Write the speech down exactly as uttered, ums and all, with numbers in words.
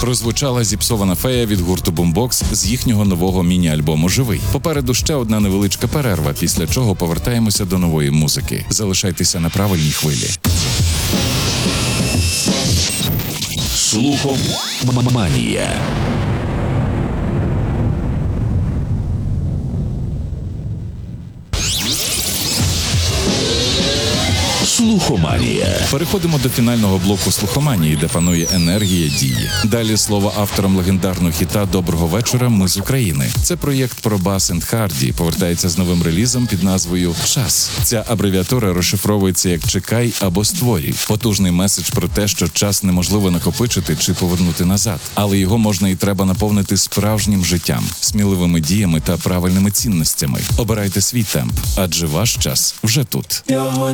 Прозвучала зіпсована фея від гурту Boombox з їхнього нового міні-альбому «Живий». Попереду ще одна невеличка перерва, після чого повертаємося до нової музики. Залишайтеся на правильній хвилі. Слухоманія. Слухоманія. Переходимо до фінального блоку слухоманії, де панує енергія дії. Далі слово авторам легендарного хіта «Доброго вечора, ми з України». Це проєкт про бас енд харді, повертається з новим релізом під назвою «Час». Ця абревіатура розшифровується як «чекай» або «створюй». Потужний меседж про те, що час неможливо накопичити чи повернути назад, але його можна і треба наповнити справжнім життям, сміливими діями та правильними цінностями. Обирайте свій темп, адже ваш час вже тут.